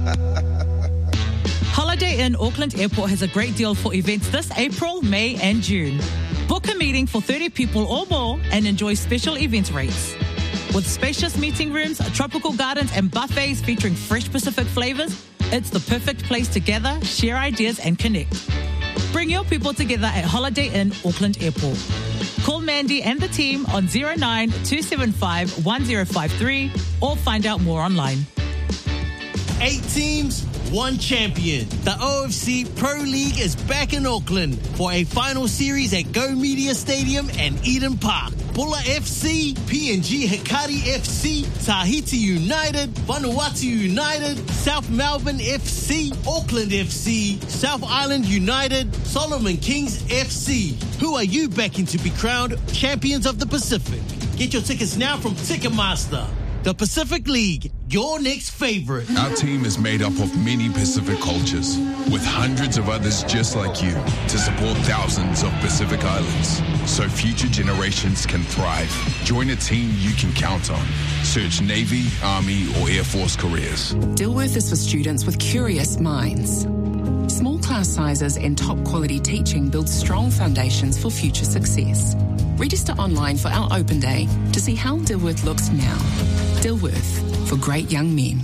Holiday Inn Auckland Airport has a great deal for events this April, May and June. Book a meeting for 30 people or more and enjoy special event rates. With spacious meeting rooms, tropical gardens and buffets featuring fresh Pacific flavors, it's the perfect place to gather, share ideas and connect. Bring your people together at Holiday Inn Auckland Airport. Call Mandy and the team on 09 275 1053 or find out more online. 8 teams, 1 champion. The OFC Pro League is back in Auckland for a final series at Go Media Stadium and Eden Park. Bulla FC, PNG Hikari FC, Tahiti United, Vanuatu United, South Melbourne FC, Auckland FC, South Island United, Solomon Kings FC. Who are you backing to be crowned champions of the Pacific? Get your tickets now from Ticketmaster. The Pacific League, your next favorite. Our team is made up of many Pacific cultures, with hundreds of others just like you, to support thousands of Pacific islands, so future generations can thrive. Join a team you can count on. Search Navy, Army, or Air Force careers. Dilworth is for students with curious minds. Small class sizes and top quality teaching build strong foundations for future success. Register online for our open day to see how Dilworth looks now. Dilworth, for great young men.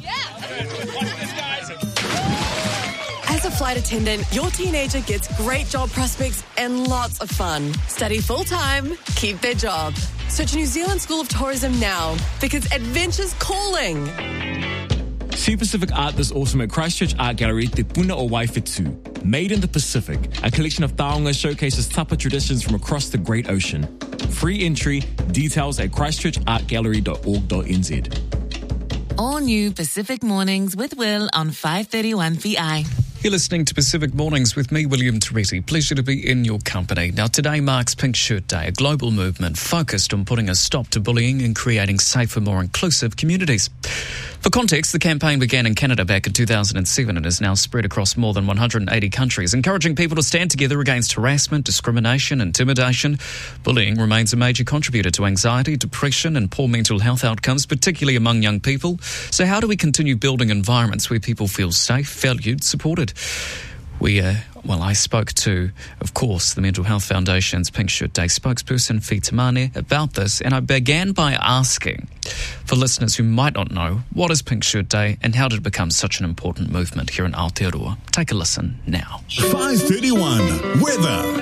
As a flight attendant, your teenager gets great job prospects and lots of fun. Study full-time, keep their job. Search New Zealand School of Tourism now, because adventure's calling. See Pacific art this autumn at Christchurch Art Gallery Te Puna o Waifetu. Made in the Pacific, a collection of taonga showcases tapa traditions from across the Great Ocean. Free entry, details at christchurchartgallery.org.nz. All new Pacific Mornings with Will on 531 VI. You're listening to Pacific Mornings with me, William Toretti. Pleasure to be in your company. Now, today marks Pink Shirt Day, a global movement focused on putting a stop to bullying and creating safer, more inclusive communities. For context, the campaign began in Canada back in 2007 and is now spread across more than 180 countries, encouraging people to stand together against harassment, discrimination, intimidation. Bullying remains a major contributor to anxiety, depression and poor mental health outcomes, particularly among young people. So how do we continue building environments where people feel safe, valued, supported? I spoke to, of course, the Mental Health Foundation's Pink Shirt Day spokesperson, Fi Tamane, about this, and I began by asking, for listeners who might not know, what is Pink Shirt Day and how did it become such an important movement here in Aotearoa? Take a listen now. 531 Weather.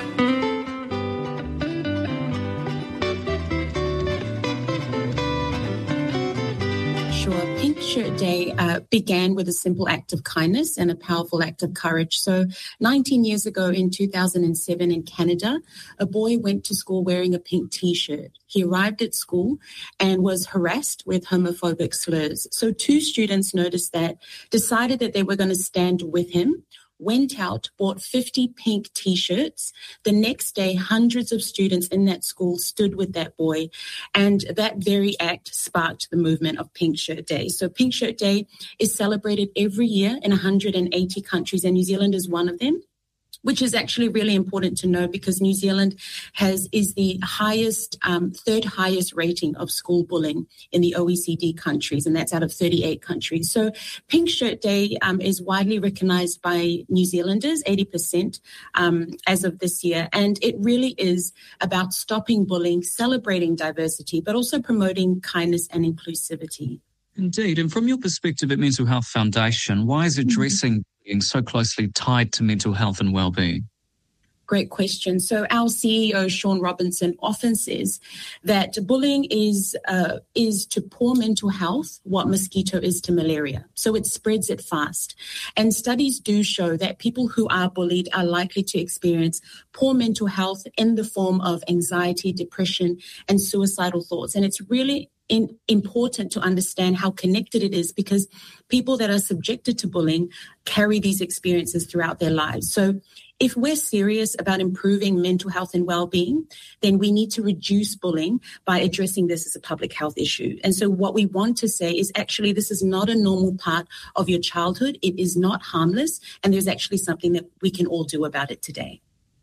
Pink Shirt Day began with a simple act of kindness and a powerful act of courage. So 19 years ago in 2007 in Canada, a boy went to school wearing a pink T-shirt. He arrived at school and was harassed with homophobic slurs. So 2 students noticed that, decided that they were going to stand with him, went out, bought 50 pink T-shirts. The next day, hundreds of students in that school stood with that boy, and that very act sparked the movement of Pink Shirt Day. So Pink Shirt Day is celebrated every year in 180 countries, and New Zealand is one of them, which is actually really important to know because New Zealand is the highest, third highest rating of school bullying in the OECD countries, and that's out of 38 countries. So Pink Shirt Day is widely recognized by New Zealanders, 80% as of this year, and it really is about stopping bullying, celebrating diversity, but also promoting kindness and inclusivity. Indeed, and from your perspective at Mental Health Foundation, why is addressing bullying so closely tied to mental health and well-being? Great question. So our CEO, Sean Robinson, often says that bullying is to poor mental health what mosquito is to malaria. So it spreads it fast. And studies do show that people who are bullied are likely to experience poor mental health in the form of anxiety, depression, and suicidal thoughts. And it's really important to understand how connected it is because people that are subjected to bullying carry these experiences throughout their lives. So if we're serious about improving mental health and well-being, then we need to reduce bullying by addressing this as a public health issue. And so what we want to say is actually this is not a normal part of your childhood. It is not harmless, and there's actually something that we can all do about it today.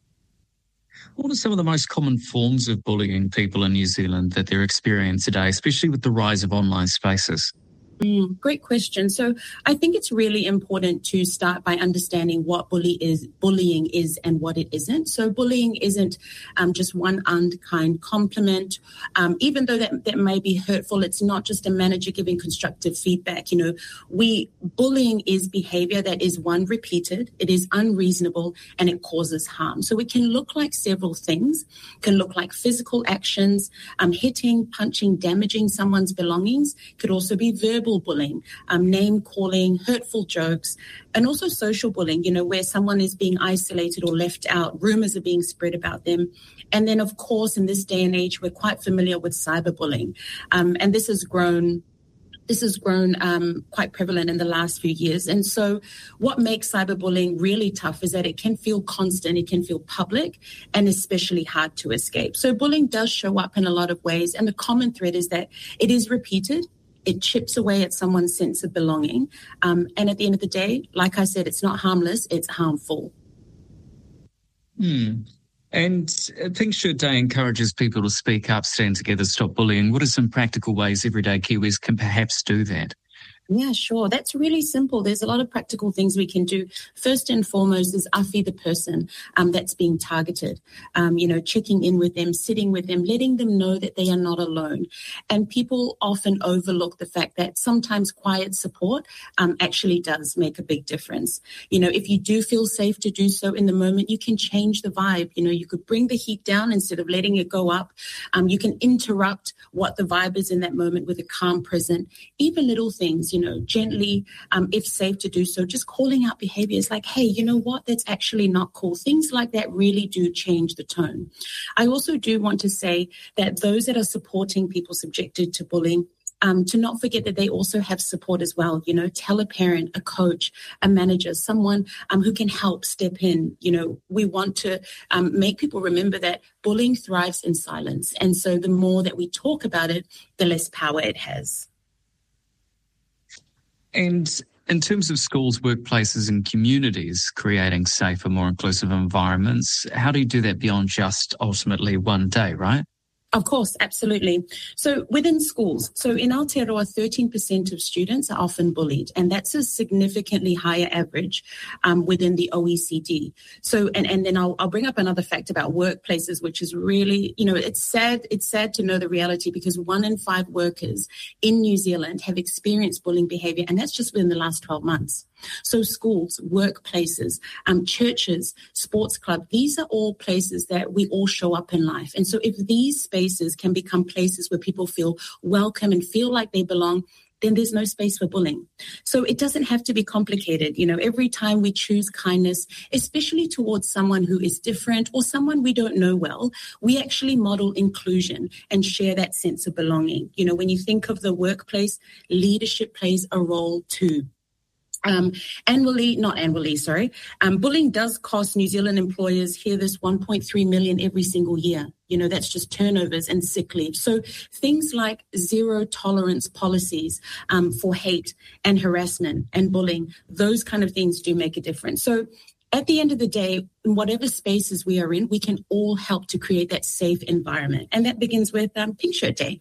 What are some of the most common forms of bullying people in New Zealand that they're experiencing today, especially with the rise of online spaces? Great question. So I think it's really important to start by understanding what bullying is and what it isn't. So bullying isn't just one unkind compliment. Even though that may be hurtful, it's not just a manager giving constructive feedback. Bullying is behavior that is, one, repeated, it is unreasonable, and it causes harm. So it can look like several things. It can look like physical actions, hitting, punching, damaging someone's belongings. It could also be verbal bullying, name calling, hurtful jokes, and also social bullying, where someone is being isolated or left out, rumors are being spread about them. And then, of course, in this day and age, we're quite familiar with cyberbullying. And this has grown quite prevalent in the last few years. And so what makes cyberbullying really tough is that it can feel constant, it can feel public, and especially hard to escape. So bullying does show up in a lot of ways. And the common thread is that it is repeated. It chips away at someone's sense of belonging. And at the end of the day, like I said, it's not harmless, it's harmful. And Pink Shirt Day encourages people to speak up, stand together, stop bullying. What are some practical ways everyday Kiwis can perhaps do that? Yeah, sure. That's really simple. There's a lot of practical things we can do. First and foremost is Afi, the person that's being targeted. Checking in with them, sitting with them, letting them know that they are not alone. And people often overlook the fact that sometimes quiet support actually does make a big difference. If you do feel safe to do so in the moment, you can change the vibe. You could bring the heat down instead of letting it go up. You can interrupt what the vibe is in that moment with a calm present. Even little things, gently, if safe to do so, just calling out behaviors like, hey, you know what, that's actually not cool. Things like that really do change the tone. I also do want to say that those that are supporting people subjected to bullying, to not forget that they also have support as well. Tell a parent, a coach, a manager, someone who can help step in. We want to make people remember that bullying thrives in silence. And so the more that we talk about it, the less power it has. And in terms of schools, workplaces and communities creating safer, more inclusive environments, how do you do that beyond just ultimately one day, right? Of course, absolutely. So within schools, so in Aotearoa, 13% of students are often bullied, and that's a significantly higher average within the OECD. So, and then I'll bring up another fact about workplaces, which is really, it's sad to know the reality, because 1 in 5 workers in New Zealand have experienced bullying behavior, and that's just within the last 12 months. So schools, workplaces, churches, sports clubs, these are all places that we all show up in life. And so if these spaces can become places where people feel welcome and feel like they belong, then there's no space for bullying. So it doesn't have to be complicated. Every time we choose kindness, especially towards someone who is different or someone we don't know well, we actually model inclusion and share that sense of belonging. When you think of the workplace, leadership plays a role too. Bullying does cost New Zealand employers, hear this, 1.3 million every single year. That's just turnovers and sick leave. So things like zero tolerance policies for hate and harassment and bullying, those kind of things do make a difference. So at the end of the day, in whatever spaces we are in, we can all help to create that safe environment. And that begins with Pink Shirt Day.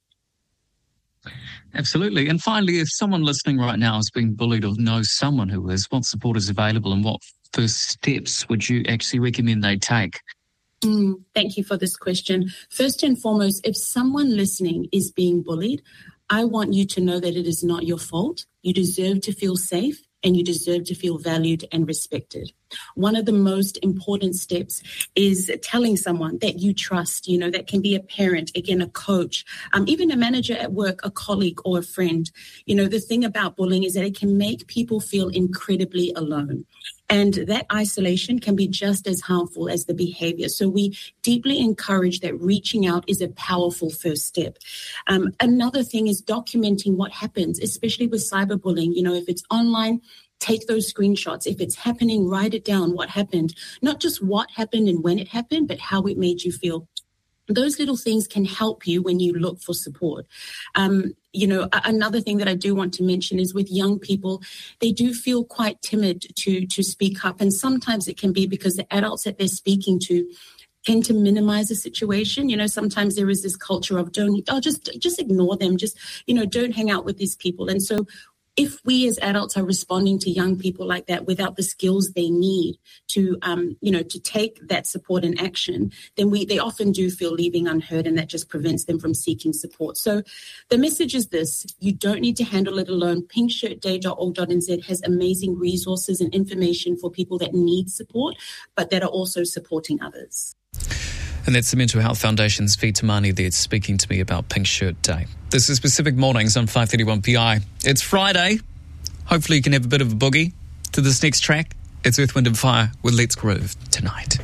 Absolutely. And finally, if someone listening right now has been bullied or knows someone who is, what support is available and what first steps would you actually recommend they take? Thank you for this question. First and foremost, if someone listening is being bullied, I want you to know that it is not your fault. You deserve to feel safe, and you deserve to feel valued and respected. One of the most important steps is telling someone that you trust, that can be a parent, again, a coach, even a manager at work, a colleague or a friend. The thing about bullying is that it can make people feel incredibly alone. And that isolation can be just as harmful as the behavior. So we deeply encourage that reaching out is a powerful first step. Another thing is documenting what happens, especially with cyberbullying. If it's online, take those screenshots. If it's happening, write it down, what happened. Not just what happened and when it happened, but how it made you feel. Those little things can help you when you look for support. Another thing that I do want to mention is with young people, they do feel quite timid to speak up. And sometimes it can be because the adults that they're speaking to tend to minimize the situation. You know, sometimes there is this culture of just ignore them, don't hang out with these people. And so if we as adults are responding to young people like that without the skills they need to take that support and action, then they often do feel leaving unheard, and that just prevents them from seeking support. So the message is this: you don't need to handle it alone. pinkshirtday.org.nz has amazing resources and information for people that need support, but that are also supporting others. And that's the Mental Health Foundation's Vita Mani there speaking to me about Pink Shirt Day. This is Pacific Mornings on 531 PI. It's Friday. Hopefully you can have a bit of a boogie to this next track. It's Earth, Wind and Fire with Let's Groove tonight.